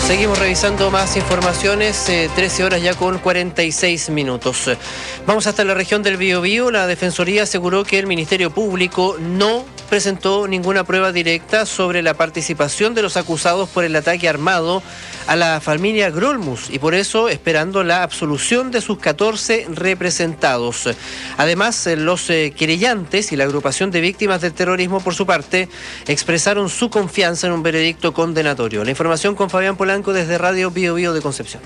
Seguimos revisando más informaciones, 13 horas ya con 46 minutos. Vamos hasta la región del Biobío. La Defensoría aseguró que el Ministerio Público no presentó ninguna prueba directa sobre la participación de los acusados por el ataque armado a la familia Grolmus y por eso esperando la absolución de sus 14 representados. Además, los querellantes y la agrupación de víctimas del terrorismo, por su parte, expresaron su confianza en un veredicto condenatorio. La información con Fabián Polanco desde Radio Biobío de Concepción.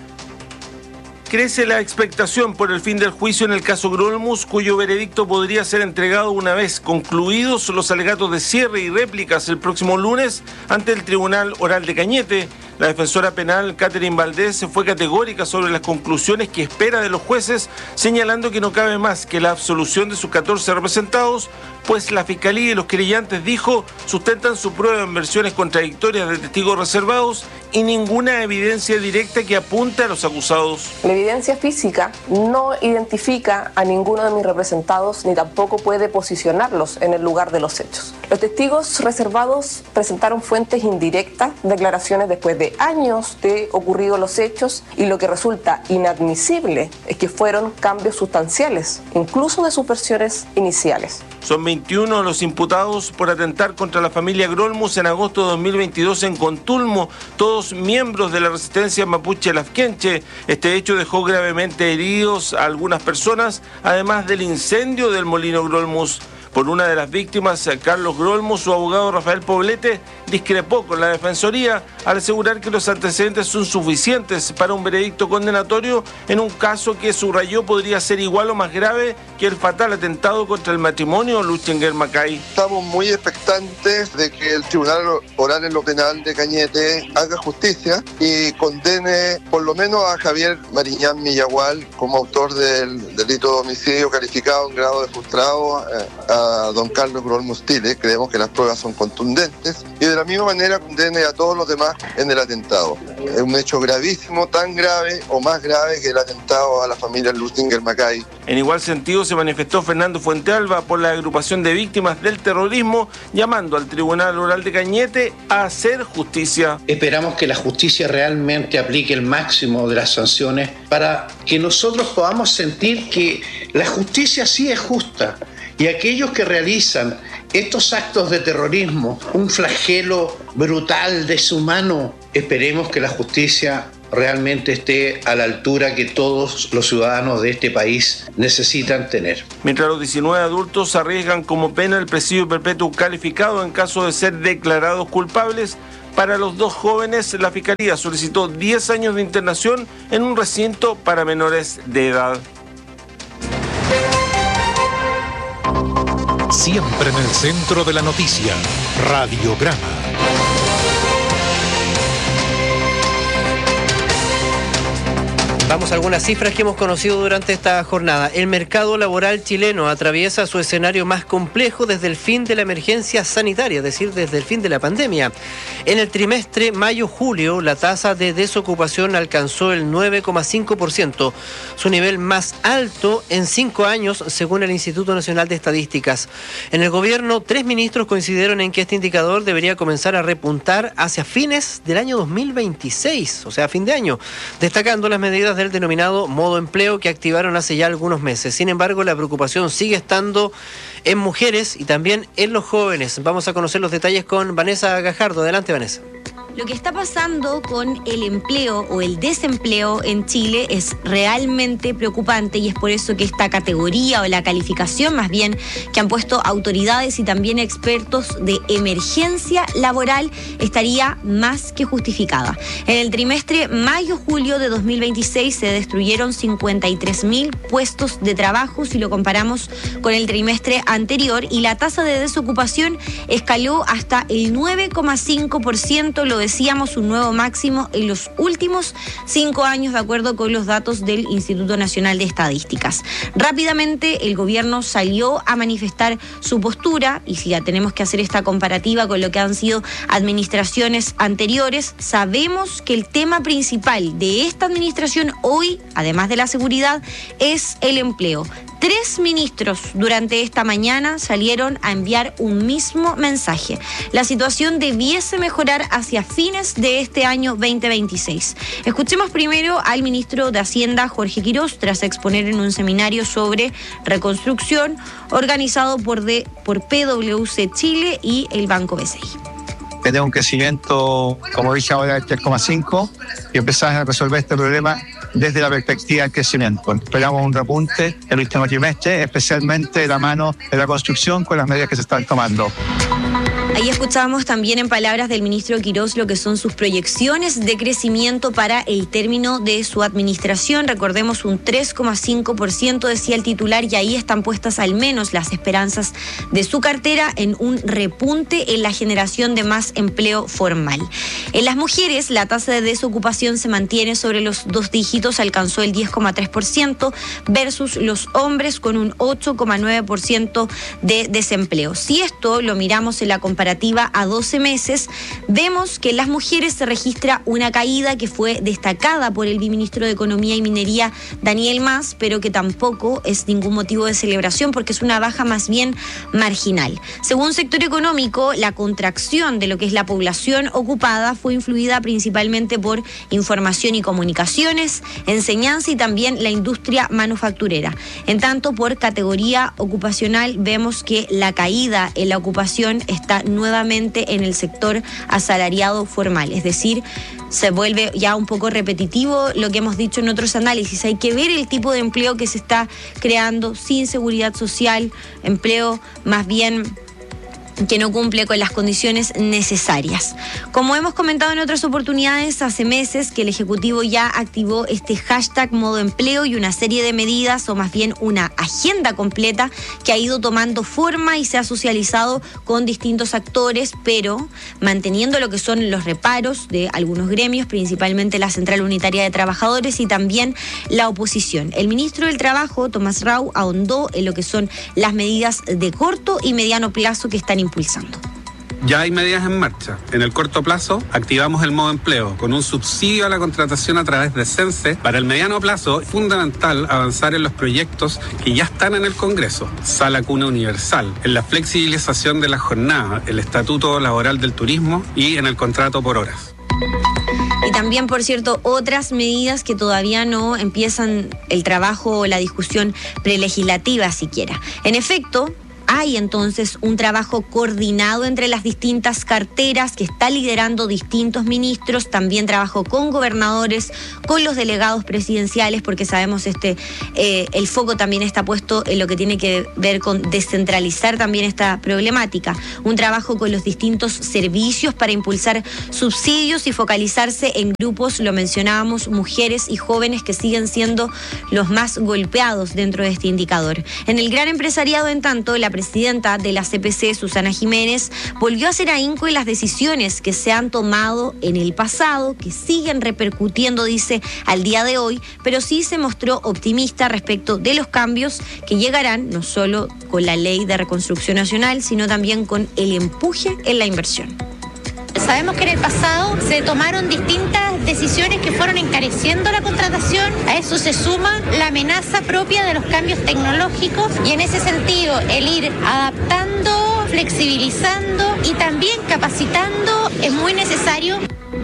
Crece la expectación por el fin del juicio en el caso Grolmus, cuyo veredicto podría ser entregado una vez concluidos los alegatos de cierre y réplicas el próximo lunes ante el Tribunal Oral de Cañete. La defensora penal, Catherine Valdés, fue categórica sobre las conclusiones que espera de los jueces, señalando que no cabe más que la absolución de sus 14 representados, pues la Fiscalía y los querellantes, dijo, sustentan su prueba en versiones contradictorias de testigos reservados y ninguna evidencia directa que apunte a los acusados. La evidencia física no identifica a ninguno de mis representados ni tampoco puede posicionarlos en el lugar de los hechos. Los testigos reservados presentaron fuentes indirectas, declaraciones después de años de ocurridos los hechos, y lo que resulta inadmisible es que fueron cambios sustanciales, incluso de sus versiones iniciales. Son 21 los imputados por atentar contra la familia Grolmus en agosto de 2022 en Contulmo, todos miembros de la resistencia mapuche Lafkenche. Este hecho dejó gravemente heridos a algunas personas, además del incendio del molino Grolmus. Por una de las víctimas, Carlos Grolmus, su abogado Rafael Poblete, discrepó con la Defensoría al asegurar que los antecedentes son suficientes para un veredicto condenatorio en un caso que, subrayó, podría ser igual o más grave que el fatal atentado contra el matrimonio Luchenguer-Macay. Estamos muy expectantes de que el Tribunal Oral en lo Penal de Cañete haga justicia y condene por lo menos a Javier Mariñán Millagual como autor del delito de homicidio calificado en grado de frustrado a don Carlos Grolmus Tile. Creemos que las pruebas son contundentes y de la misma manera condene a todos los demás en el atentado. Es un hecho gravísimo, tan grave o más grave que el atentado a la familia Luchenguer-Macay. En igual sentido se manifestó Fernando Fuentealba por la agrupación de víctimas del terrorismo, llamando al Tribunal Oral de Cañete a hacer justicia. Esperamos que la justicia realmente aplique el máximo de las sanciones para que nosotros podamos sentir que la justicia sí es justa. Y aquellos que realizan estos actos de terrorismo, un flagelo brutal, deshumano, esperemos que la justicia realmente esté a la altura que todos los ciudadanos de este país necesitan tener. Mientras los 19 adultos arriesgan como pena el presidio perpetuo calificado en caso de ser declarados culpables, para los dos jóvenes la Fiscalía solicitó 10 años de internación en un recinto para menores de edad. Siempre en el centro de la noticia, Radiograma. Vamos a algunas cifras que hemos conocido durante esta jornada. El mercado laboral chileno atraviesa su escenario más complejo desde el fin de la emergencia sanitaria, es decir, desde el fin de la pandemia. En el trimestre mayo-julio, la tasa de desocupación alcanzó el 9,5%, su nivel más alto en 5 años, según el Instituto Nacional de Estadísticas. En el gobierno, 3 ministros coincidieron en que este indicador debería comenzar a repuntar hacia fines del año 2026, o sea, fin de año, destacando las medidas del denominado modo empleo que activaron hace ya algunos meses. Sin embargo, la preocupación sigue estando en mujeres y también en los jóvenes. Vamos a conocer los detalles con Vanessa Gajardo. Adelante, Vanessa. Lo que está pasando con el empleo o el desempleo en Chile es realmente preocupante y es por eso que esta categoría o la calificación más bien que han puesto autoridades y también expertos de emergencia laboral estaría más que justificada. En el trimestre mayo-julio de 2026 se destruyeron 53.000 puestos de trabajo si lo comparamos con el trimestre anterior y la tasa de desocupación escaló hasta el 9,5%, lo decíamos, un nuevo máximo en los últimos 5 años, de acuerdo con los datos del Instituto Nacional de Estadísticas. Rápidamente el gobierno salió a manifestar su postura y si ya tenemos que hacer esta comparativa con lo que han sido administraciones anteriores, sabemos que el tema principal de esta administración hoy, además de la seguridad, es el empleo. 3 ministros durante esta mañana salieron a enviar un mismo mensaje. La situación debiese mejorar hacia fines de este año 2026. Escuchemos primero al ministro de Hacienda, Jorge Quirós, tras exponer en un seminario sobre reconstrucción organizado por PwC Chile y el Banco BCI. Tenemos un crecimiento, como dije ahora, del 3,5 y empezar a resolver este problema desde la perspectiva del crecimiento. Esperamos un repunte en el último trimestre, especialmente de la mano de la construcción con las medidas que se están tomando. Ahí escuchamos también en palabras del ministro Quirós lo que son sus proyecciones de crecimiento para el término de su administración. Recordemos un 3,5% decía el titular, y ahí están puestas al menos las esperanzas de su cartera en un repunte en la generación de más empleo formal. En las mujeres, la tasa de desocupación se mantiene sobre los 2 dígitos, alcanzó el 10,3% versus los hombres con un 8,9% de desempleo. Si esto lo miramos en la comparativa a 12 meses, vemos que en las mujeres se registra una caída que fue destacada por el viceministro de Economía y Minería, Daniel Mas, pero que tampoco es ningún motivo de celebración porque es una baja más bien marginal. Según Sector Económico, la contracción de lo que es la población ocupada fue influida principalmente por información y comunicaciones, enseñanza y también la industria manufacturera. En tanto, por categoría ocupacional, vemos que la caída en la ocupación está nuevamente en el sector asalariado formal, es decir, se vuelve ya un poco repetitivo lo que hemos dicho en otros análisis. Hay que ver el tipo de empleo que se está creando sin seguridad social, empleo más bien que no cumple con las condiciones necesarias. Como hemos comentado en otras oportunidades, hace meses que el Ejecutivo ya activó este hashtag modo empleo y una serie de medidas, o más bien una agenda completa que ha ido tomando forma y se ha socializado con distintos actores, pero manteniendo lo que son los reparos de algunos gremios, principalmente la Central Unitaria de Trabajadores y también la oposición. El ministro del Trabajo, Tomás Rau, ahondó en lo que son las medidas de corto y mediano plazo que están impulsando. Ya hay medidas en marcha. En el corto plazo, activamos el modo empleo con un subsidio a la contratación a través de CENSE. Para el mediano plazo, es fundamental avanzar en los proyectos que ya están en el Congreso. Sala Cuna Universal, en la flexibilización de la jornada, el Estatuto Laboral del Turismo y en el contrato por horas. Y también, por cierto, otras medidas que todavía no empiezan el trabajo o la discusión prelegislativa siquiera. En efecto, hay entonces un trabajo coordinado entre las distintas carteras que está liderando distintos ministros, también trabajo con gobernadores, con los delegados presidenciales, porque sabemos el foco también está puesto en lo que tiene que ver con descentralizar también esta problemática. Un trabajo con los distintos servicios para impulsar subsidios y focalizarse en grupos, lo mencionábamos, mujeres y jóvenes que siguen siendo los más golpeados dentro de este indicador. En el gran empresariado, en tanto, la presidenta de la CPC, Susana Jiménez, volvió a hacer ahínco en las decisiones que se han tomado en el pasado, que siguen repercutiendo, dice, al día de hoy, pero sí se mostró optimista respecto de los cambios que llegarán no solo con la Ley de Reconstrucción Nacional, sino también con el empuje en la inversión. Sabemos que en el pasado se tomaron distintas decisiones que fueron encareciendo la contratación. A eso se suma la amenaza propia de los cambios tecnológicos y en ese sentido el ir adaptando, flexibilizando y también capacitando es muy necesario.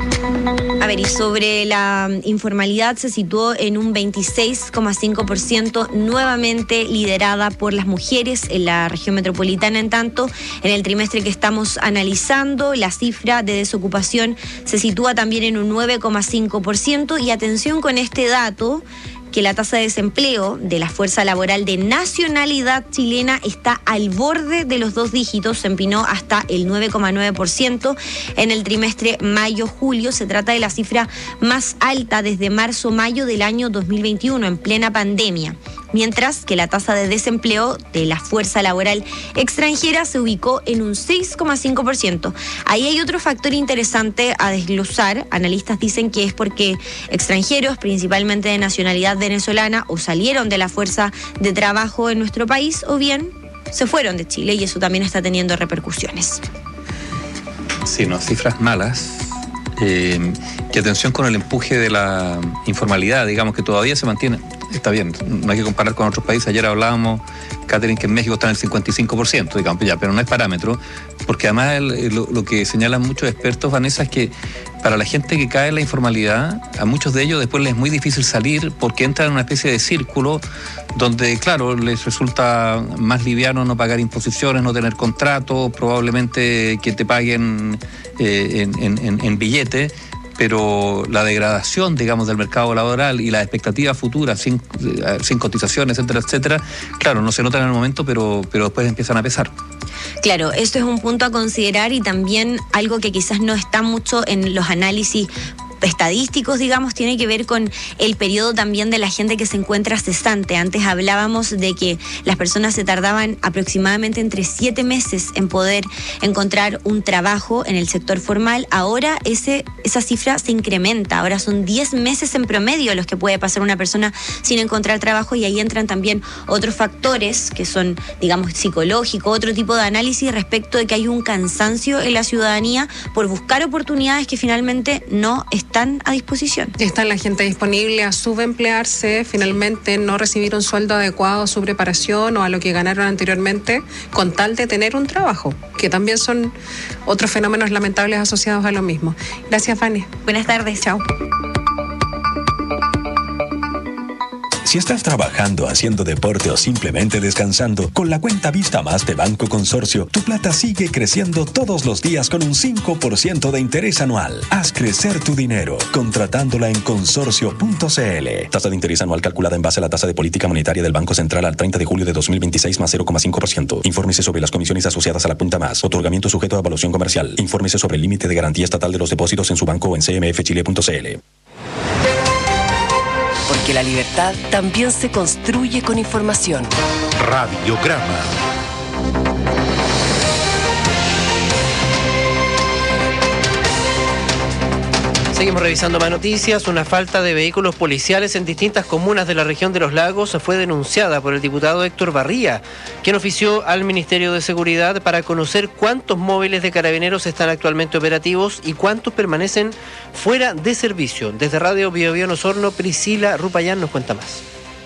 A ver, y sobre la informalidad se situó en un 26,5%, nuevamente liderada por las mujeres en la región metropolitana. En tanto, en el trimestre que estamos analizando, la cifra de desocupación se sitúa también en un 9,5%. Y atención con este dato, que la tasa de desempleo de la fuerza laboral de nacionalidad chilena está al borde de los 2 dígitos, se empinó hasta el 9,9% en el trimestre mayo-julio. Se trata de la cifra más alta desde marzo-mayo del año 2021, en plena pandemia. Mientras que la tasa de desempleo de la fuerza laboral extranjera se ubicó en un 6,5%. Ahí hay otro factor interesante a desglosar. Analistas dicen que es porque extranjeros, principalmente de nacionalidad venezolana, o salieron de la fuerza de trabajo en nuestro país o bien se fueron de Chile, y eso también está teniendo repercusiones. Sí, no, cifras malas. Y atención con el empuje de la informalidad, digamos que todavía se mantiene está bien, no hay que comparar con otros países. Ayer hablábamos, Catherine, que en México está en el 55%, digamos, ya, pero no es parámetro, porque además lo que señalan muchos expertos, Vanessa, es que para la gente que cae en la informalidad, a muchos de ellos después les es muy difícil salir porque entran en una especie de círculo donde, claro, les resulta más liviano no pagar imposiciones, no tener contrato, probablemente que te paguen en billete, pero la degradación, digamos, del mercado laboral y las expectativas futuras sin cotizaciones, etcétera, etcétera, claro, no se notan en el momento, pero después empiezan a pesar. Claro, esto es un punto a considerar y también algo que quizás no está mucho en los análisis estadísticos, digamos, tiene que ver con el periodo también de la gente que se encuentra cesante. Antes hablábamos de que las personas se tardaban aproximadamente entre 7 meses en poder encontrar un trabajo en el sector formal. Ahora esa cifra se incrementa. Ahora son 10 meses en promedio los que puede pasar una persona sin encontrar trabajo, y ahí entran también otros factores que son, digamos, psicológicos, otro tipo de análisis respecto de que hay un cansancio en la ciudadanía por buscar oportunidades que finalmente no están a disposición. Está la gente disponible a subemplearse, finalmente no recibir un sueldo adecuado a su preparación o a lo que ganaron anteriormente con tal de tener un trabajo, que también son otros fenómenos lamentables asociados a lo mismo. Gracias, Fanny. Buenas tardes. Chao. Si estás trabajando, haciendo deporte o simplemente descansando, con la cuenta Vista Más de Banco Consorcio, tu plata sigue creciendo todos los días con un 5% de interés anual. Haz crecer tu dinero contratándola en consorcio.cl. Tasa de interés anual calculada en base a la tasa de política monetaria del Banco Central al 30 de julio de 2026 más 0,5%. Infórmese sobre las comisiones asociadas a la cuenta Más. Otorgamiento sujeto a evaluación comercial. Infórmese sobre el límite de garantía estatal de los depósitos en su banco o en cmfchile.cl. Porque la libertad también se construye con información. Radiograma. Seguimos revisando más noticias. Una falta de vehículos policiales en distintas comunas de la región de Los Lagos fue denunciada por el diputado Héctor Barría, quien ofició al Ministerio de Seguridad para conocer cuántos móviles de carabineros están actualmente operativos y cuántos permanecen fuera de servicio. Desde Radio Bio Bio en Osorno, Priscila Rupayán nos cuenta más.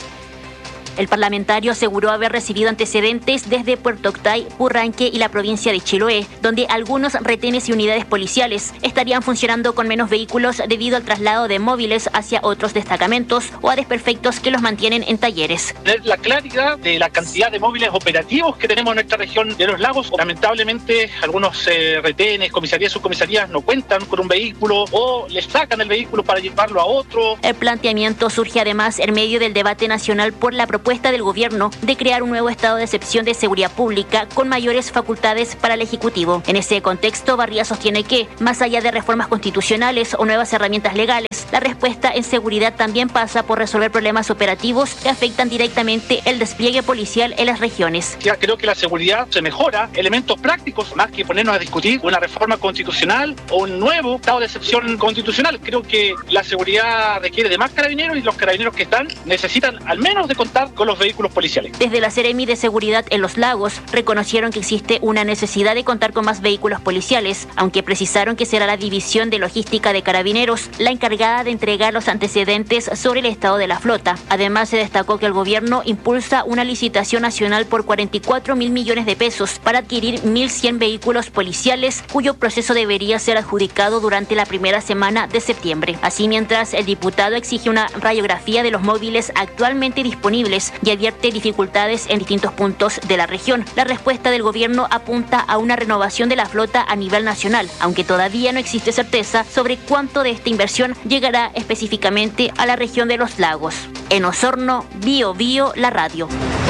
El parlamentario aseguró haber recibido antecedentes desde Puerto Octay, Purranque y la provincia de Chiloé, donde algunos retenes y unidades policiales estarían funcionando con menos vehículos debido al traslado de móviles hacia otros destacamentos o a desperfectos que los mantienen en talleres. Tener la claridad de la cantidad de móviles operativos que tenemos en nuestra región de Los Lagos. Lamentablemente, algunos retenes, comisarías, subcomisarías no cuentan con un vehículo o les sacan el vehículo para llevarlo a otro. El planteamiento surge además en medio del debate nacional por la propuesta del gobierno de crear un nuevo estado de excepción de seguridad pública con mayores facultades para el Ejecutivo. En ese contexto, Barría sostiene que, más allá de reformas constitucionales o nuevas herramientas legales, la respuesta en seguridad también pasa por resolver problemas operativos que afectan directamente el despliegue policial en las regiones. Ya creo que la seguridad se mejora, elementos prácticos, más que ponernos a discutir una reforma constitucional o un nuevo estado de excepción constitucional. Creo que la seguridad requiere de más carabineros y los carabineros que están necesitan al menos de contar con los vehículos policiales. Desde la Seremi de Seguridad en Los Lagos reconocieron que existe una necesidad de contar con más vehículos policiales, aunque precisaron que será la División de Logística de Carabineros la encargada de entregar los antecedentes sobre el estado de la flota. Además, se destacó que el gobierno impulsa una licitación nacional por 44.000 millones de pesos para adquirir 1.100 vehículos policiales, cuyo proceso debería ser adjudicado durante la primera semana de septiembre. Así, mientras el diputado exige una radiografía de los móviles actualmente disponibles y advierte dificultades en distintos puntos de la región, la respuesta del gobierno apunta a una renovación de la flota a nivel nacional, aunque todavía no existe certeza sobre cuánto de esta inversión llegará específicamente a la región de Los Lagos. En Osorno, Bio Bio, la radio.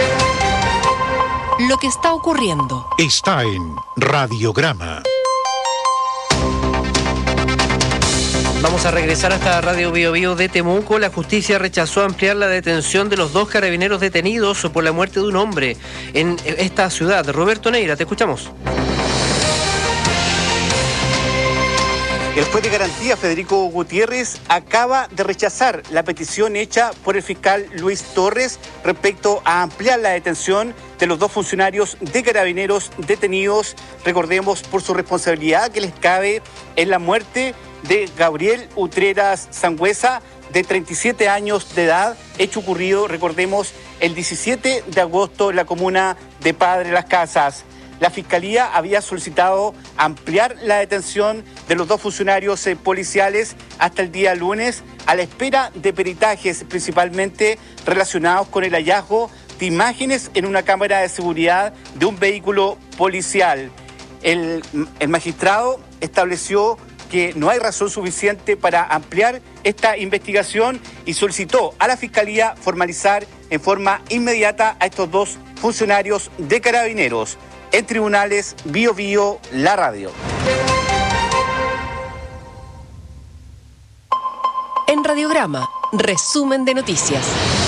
Lo que está ocurriendo está en Radiograma. Vamos a regresar hasta Radio Bio Bio de Temuco. La justicia rechazó ampliar la detención de los 2 carabineros detenidos por la muerte de un hombre en esta ciudad. Roberto Neira, te escuchamos. El juez de garantía, Federico Gutiérrez, acaba de rechazar la petición hecha por el fiscal Luis Torres respecto a ampliar la detención de los 2 funcionarios de carabineros detenidos, recordemos, por su responsabilidad que les cabe en la muerte de Gabriel Utreras Sangüesa, de 37 años de edad, hecho ocurrido, recordemos, el 17 de agosto en la comuna de Padre Las Casas. La Fiscalía había solicitado ampliar la detención de los dos funcionarios policiales hasta el día lunes, a la espera de peritajes principalmente relacionados con el hallazgo de imágenes en una cámara de seguridad de un vehículo policial. El magistrado estableció que no hay razón suficiente para ampliar esta investigación y solicitó a la Fiscalía formalizar en forma inmediata a estos dos funcionarios de Carabineros. En tribunales, Bio Bio, la radio. En Radiograma, resumen de noticias.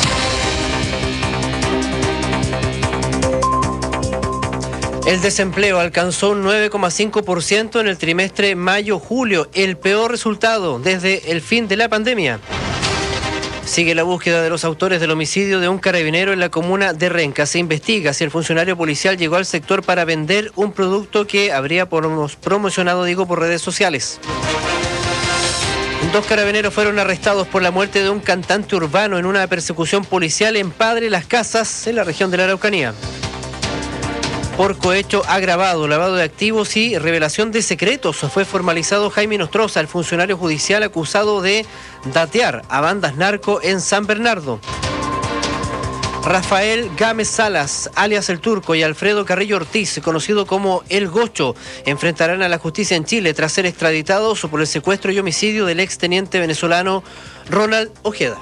El desempleo alcanzó un 9,5% en el trimestre mayo-julio, el peor resultado desde el fin de la pandemia. Sigue la búsqueda de los autores del homicidio de un carabinero en la comuna de Renca. Se investiga si el funcionario policial llegó al sector para vender un producto que habría promocionado, por redes sociales. 2 carabineros fueron arrestados por la muerte de un cantante urbano en una persecución policial en Padre Las Casas, en la región de la Araucanía. Por cohecho agravado, lavado de activos y revelación de secretos, fue formalizado Jaime Nostroza, el funcionario judicial acusado de datear a bandas narco en San Bernardo. Rafael Gámez Salas, alias El Turco, y Alfredo Carrillo Ortiz, conocido como El Gocho, enfrentarán a la justicia en Chile tras ser extraditados por el secuestro y homicidio del exteniente venezolano Ronald Ojeda.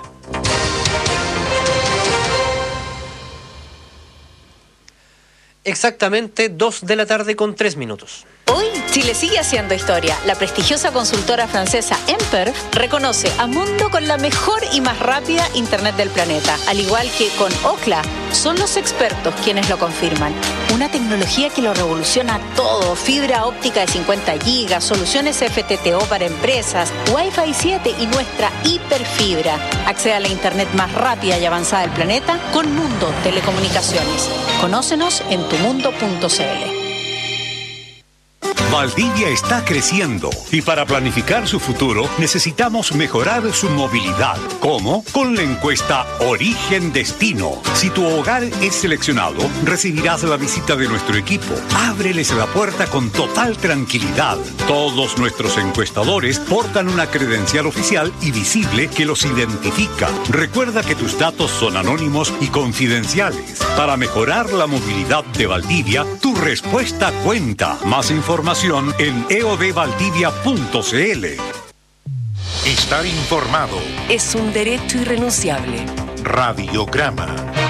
Exactamente 2:03 p.m. Hoy, Chile sigue haciendo historia. La prestigiosa consultora francesa Emper reconoce a Mundo con la mejor y más rápida Internet del planeta. Al igual que con Ookla, son los expertos quienes lo confirman. Una tecnología que lo revoluciona todo. Fibra óptica de 50 gigas, soluciones FTTO para empresas, Wi-Fi 7 y nuestra hiperfibra. Accede a la Internet más rápida y avanzada del planeta con Mundo Telecomunicaciones. Conócenos en tumundo.cl. Valdivia está creciendo y para planificar su futuro necesitamos mejorar su movilidad. ¿Cómo? Con la encuesta Origen Destino. Si tu hogar es seleccionado, recibirás la visita de nuestro equipo. Ábreles la puerta con total tranquilidad. Todos nuestros encuestadores portan una credencial oficial y visible que los identifica. Recuerda que tus datos son anónimos y confidenciales. Para mejorar la movilidad de Valdivia, tu respuesta cuenta. Más información en eodvaldivia.cl. Estar informado es un derecho irrenunciable. Radiograma.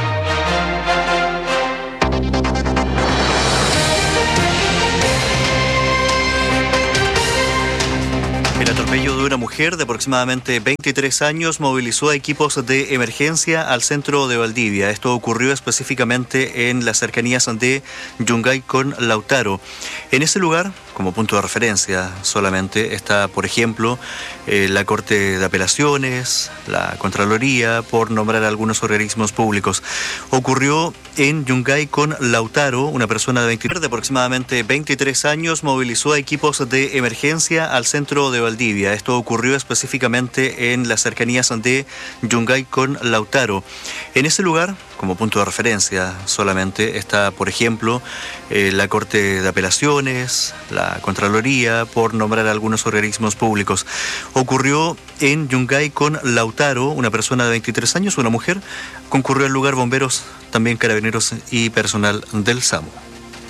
El atropello de una mujer de aproximadamente 23 años movilizó a equipos de emergencia al centro de Valdivia. Esto ocurrió específicamente en las cercanías de Yungay con Lautaro. En ese lugar, como punto de referencia solamente, está, por ejemplo, la Corte de Apelaciones, la Contraloría, por nombrar algunos organismos públicos. Ocurrió en Yungay con Lautaro, una persona de aproximadamente 23 años movilizó a equipos de emergencia al centro de Valdivia. Esto ocurrió específicamente en las cercanías de Yungay con Lautaro. En ese lugar, como punto de referencia solamente, está, por ejemplo, la Corte de Apelaciones, la Contraloría, por nombrar algunos organismos públicos. Ocurrió en Yungay con Lautaro, una persona de 23 años, una mujer. Concurrió al lugar bomberos, también carabineros y personal del SAMU.